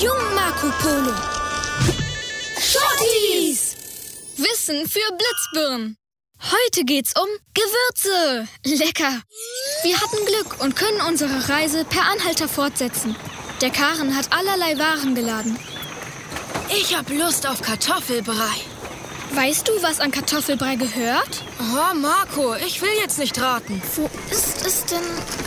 jungen Marco Polo. Shorties! Wissen für Blitzbirnen. Heute geht's um Gewürze. Lecker. Wir hatten Glück und können unsere Reise per Anhalter fortsetzen. Der Karren hat allerlei Waren geladen. Ich hab Lust auf Kartoffelbrei. Weißt du, was an Kartoffelbrei gehört? Oh, Marco, ich will jetzt nicht raten. Wo ist es denn?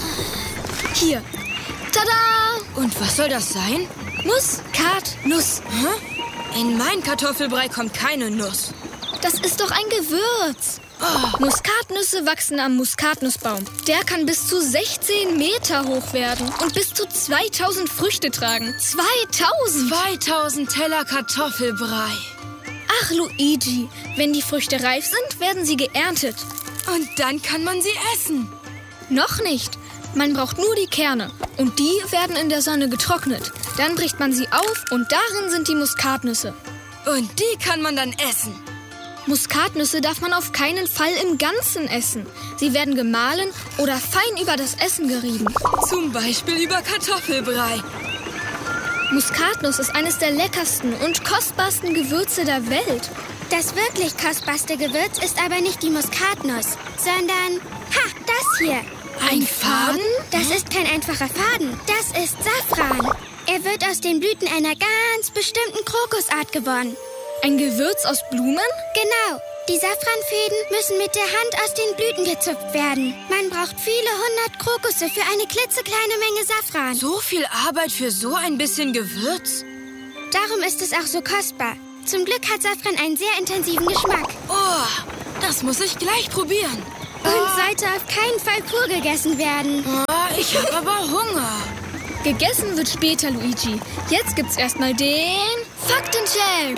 Hier. Tada! Und was soll das sein? Muskatnuss. Hä? In mein Kartoffelbrei kommt keine Nuss. Das ist doch ein Gewürz. Oh. Muskatnüsse wachsen am Muskatnussbaum. Der kann bis zu 16 Meter hoch werden und bis zu 2000 Früchte tragen. 2000! 2000 Teller Kartoffelbrei. Ach, Luigi, wenn die Früchte reif sind, werden sie geerntet. Und dann kann man sie essen. Noch nicht. Man braucht nur die Kerne. Und die werden in der Sonne getrocknet. Dann bricht man sie auf und darin sind die Muskatnüsse. Und die kann man dann essen. Muskatnüsse darf man auf keinen Fall im Ganzen essen. Sie werden gemahlen oder fein über das Essen gerieben. Zum Beispiel über Kartoffelbrei. Muskatnuss ist eines der leckersten und kostbarsten Gewürze der Welt. Das wirklich kostbarste Gewürz ist aber nicht die Muskatnuss, sondern, das hier. Ein Faden? Das ist kein einfacher Faden, das ist Safran. Er wird aus den Blüten einer ganz bestimmten Krokusart gewonnen. Ein Gewürz aus Blumen? Genau. Die Safranfäden müssen mit der Hand aus den Blüten gezupft werden. Man braucht viele 100 Krokusse für eine klitzekleine Menge Safran. So viel Arbeit für so ein bisschen Gewürz? Darum ist es auch so kostbar. Zum Glück hat Safran einen sehr intensiven Geschmack. Oh, das muss ich gleich probieren. Und sollte auf keinen Fall pur gegessen werden. Oh, ich habe aber Hunger. Gegessen wird später, Luigi. Jetzt gibt's erstmal den Faktencheck.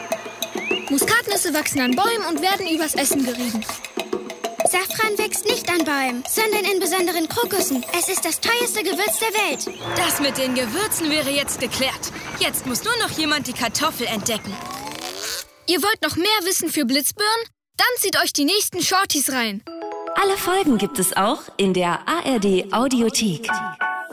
Muskatnüsse wachsen an Bäumen und werden übers Essen gerieben. Safran wächst nicht an Bäumen, sondern in besonderen Krokussen. Es ist das teuerste Gewürz der Welt. Das mit den Gewürzen wäre jetzt geklärt. Jetzt muss nur noch jemand die Kartoffel entdecken. Ihr wollt noch mehr Wissen für Blitzbirnen? Dann zieht euch die nächsten Shorties rein. Alle Folgen gibt es auch in der ARD Audiothek.